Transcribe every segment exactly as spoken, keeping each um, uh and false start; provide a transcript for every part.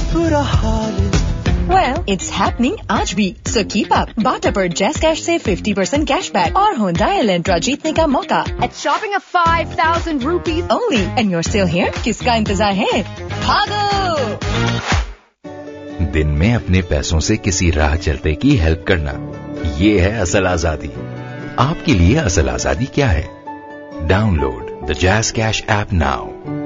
बुरा हाल है। Well, it's happening आज भी. So keep up. Bata पर Jazz Cash से fifty percent cashback और Hyundai Elantra जीतने का मौका. At shopping of five thousand rupees only. And you're still here? किसका इंतजार है? भागो! दिन में अपने पैसों से किसी राह चलते की हेल्प करना, ये है असल आजादी. आपके लिए असल आजादी क्या है? Download the jazz cash app now.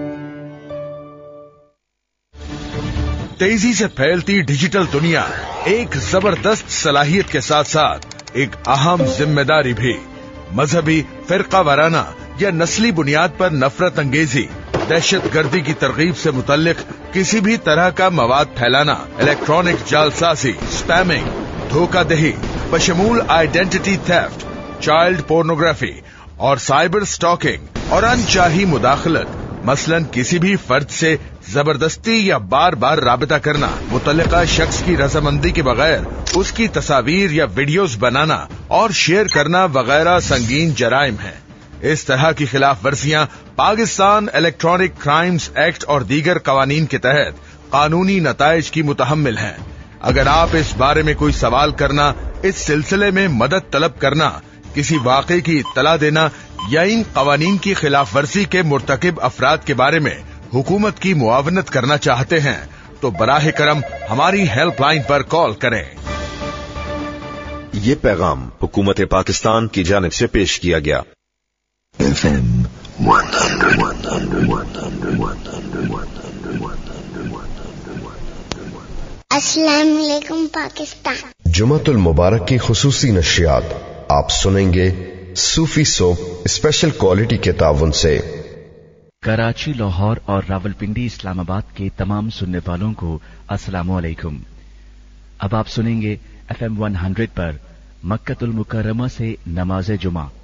तेजी से फैलती डिजिटल दुनिया एक जबरदस्त सलाहियत के साथ साथ एक अहम जिम्मेदारी भी. मजहबी, फिरका वाराना या नस्ली बुनियाद पर नफरत अंगेजी, दहशत गर्दी की तरगीब से मुतल्लिक किसी भी तरह का मवाद फैलाना, इलेक्ट्रॉनिक जालसाजी, spamming, धोखाधही, बशमूल identity theft, child pornography और साइबर स्टॉकिंग और अनचाही मुदाखलत, मसलन किसी भी फर्द से जबरदस्ती या बार बार राबिता करना, मुतल्लिका शख्स की रजामंदी के बगैर उसकी तस्वीर या वीडियोस बनाना और शेयर करना वगैरह संगीन जराइम हैं. इस तरह की खिलाफ वर्जियां पाकिस्तान इलेक्ट्रॉनिक क्राइम्स एक्ट और दीगर कवानीन के तहत कानूनी नताइज की मुतहम्मिल हैं. अगर आप इस बारे में कोई सवाल करना, इस सिलसिले में मदद तलब करना, किसी वाक़े की इत्तला देना या इन कवानीन की खिलाफ वर्जी के मुर्तकिब अफराद के बारे में हुकूमत की मुआवनत करना चाहते हैं तो बराह करम हमारी हेल्पलाइन पर कॉल करें. ये पैगाम हुकूमत पाकिस्तान की जानिब से पेश किया गया. F M one hundred. अस्सलाम वालेकुम पाकिस्तान. जुमातुल मुबारक की खुसूसी नशियात आप सुनेंगे सूफी सोप स्पेशल क्वालिटी के ताउन से. कराची, लाहौर और रावलपिंडी, इस्लामाबाद के तमाम सुनने वालों को अस्सलामु अलैकुम. अब आप सुनेंगे एफ एम one hundred पर मक्कतुल मुकर्रमा से नमाज जुमा.